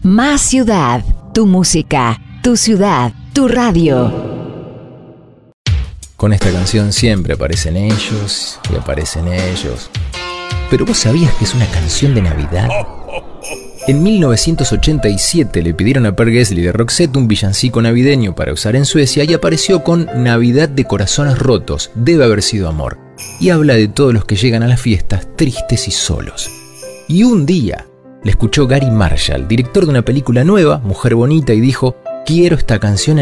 Más ciudad, tu música, tu ciudad, tu radio. Con esta canción siempre aparecen ellos y aparecen ellos. Pero ¿vos sabías que es una canción de Navidad? En 1987 le pidieron a Per Gessle de Roxette un villancico navideño para usar en Suecia y apareció con Navidad de corazones rotos, debe haber sido amor. Y habla de todos los que llegan a las fiestas tristes y solos. Y un día le escuchó Gary Marshall, director de una película nueva, Mujer Bonita, y dijo: quiero esta canción